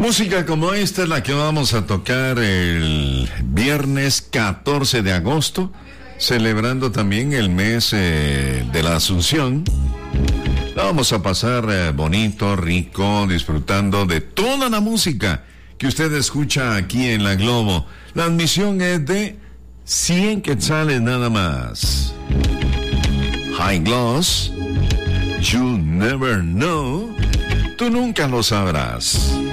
Música como esta es la que vamos a tocar el viernes 14 de agosto, celebrando también el mes de la Asunción. La vamos a pasar bonito, rico, disfrutando de toda la música que usted escucha aquí en La Globo. La admisión es de 100 quetzales nada más. High Gloss, You Never Know, tú nunca lo sabrás.